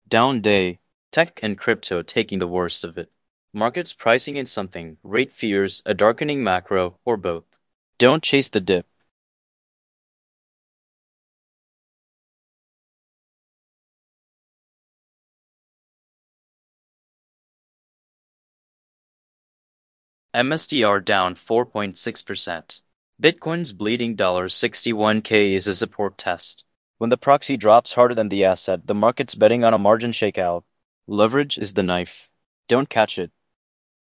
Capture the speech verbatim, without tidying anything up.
Down day, tech and crypto taking the worst of it. Markets pricing in something, rate fears, a darkening macro, or both. Don't chase the dip. M S T R down four point six percent. Bitcoin's bleeding sixty-one K is a support test. When the proxy drops harder than the asset, the market's betting on a margin shakeout. Leverage is the knife. Don't catch it.